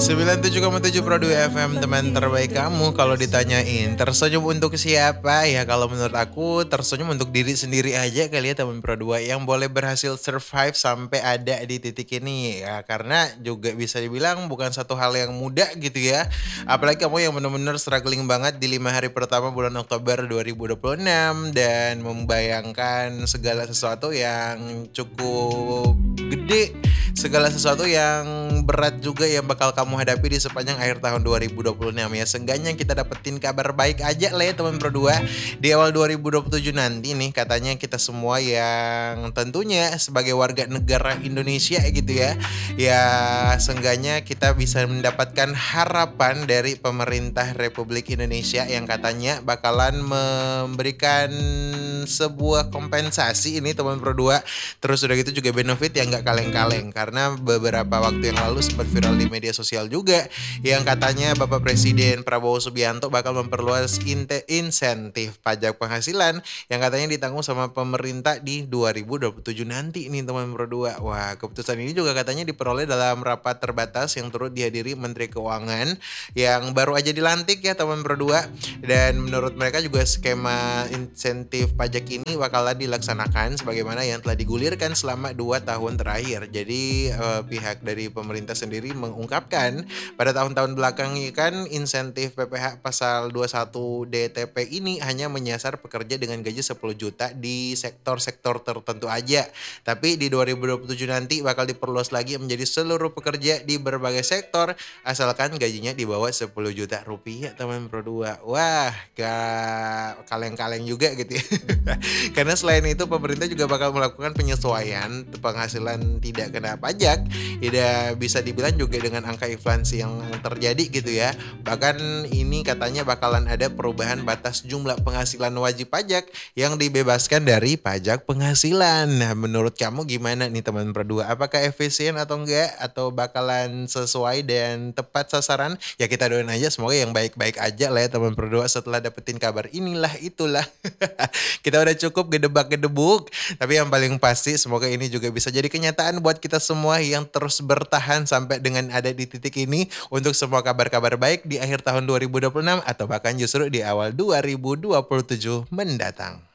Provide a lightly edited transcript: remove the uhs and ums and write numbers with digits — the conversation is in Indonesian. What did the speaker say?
97,7 Pro 2 FM, teman terbaik kamu. Kalau ditanyain tersenyum untuk siapa? Ya kalau menurut aku tersenyum untuk diri sendiri aja kali ya teman Pro 2 yang boleh berhasil survive sampai ada di titik ini ya. Karena juga bisa dibilang bukan satu hal yang mudah gitu ya. Apalagi kamu yang benar-benar struggling banget di 5 hari pertama bulan Oktober 2026 dan membayangkan segala sesuatu yang cukup gede, segala sesuatu yang berat juga yang bakal kamu hadapi di sepanjang akhir tahun 2026 ya. Seenggaknya kita dapetin kabar baik aja lah ya teman Pro 2. Di awal 2027 nanti nih katanya kita semua yang tentunya sebagai warga negara Indonesia gitu ya. Ya seenggaknya kita bisa mendapatkan harapan dari pemerintah Republik Indonesia yang katanya bakalan memberikan sebuah kompensasi ini teman Pro 2. Terus udah gitu juga benefit yang gak kaleng-kaleng karena beberapa waktu yang lalu sempat viral di media sosial juga yang katanya Bapak Presiden Prabowo Subianto bakal memperluas insentif pajak penghasilan yang katanya ditanggung sama pemerintah di 2027 nanti nih teman Pro 2. Wah, keputusan ini juga katanya diperoleh dalam rapat terbatas yang turut dihadiri Menteri Keuangan yang baru aja dilantik ya teman Pro 2, dan menurut mereka juga skema insentif pajak ini bakalan dilaksanakan sebagaimana yang telah digulirkan selama 2 tahun terakhir. Jadi pihak dari pemerintah sendiri mengungkapkan pada tahun-tahun belakang ini kan insentif PPh pasal 21 DTP ini hanya menyasar pekerja dengan gaji 10 juta di sektor-sektor tertentu aja. Tapi di 2027 nanti bakal diperluas lagi menjadi seluruh pekerja di berbagai sektor asalkan gajinya di bawah 10 juta rupiah teman Pro 2. Wah, gak kaleng-kaleng juga gitu ya. Karena selain itu pemerintah juga bakal melakukan penyesuaian penghasilan tidak kena pajak. Tidak bisa dibilang juga dengan angka inflasi yang terjadi gitu ya. Bahkan ini katanya bakalan ada perubahan batas jumlah penghasilan wajib pajak yang dibebaskan dari pajak penghasilan. Nah, menurut kamu gimana nih teman Pro 2? Apakah efisien atau enggak? Atau bakalan sesuai dan tepat sasaran? Ya kita doain aja semoga yang baik-baik aja lah ya teman Pro 2 setelah dapetin kabar inilah itulah. Kita udah cukup gedebak-gedebuk, tapi yang paling pasti semoga ini juga bisa jadi kenyataan buat kita semua yang terus bertahan sampai dengan ada di titik ini untuk semua kabar-kabar baik di akhir tahun 2026 atau bahkan justru di awal 2027 mendatang.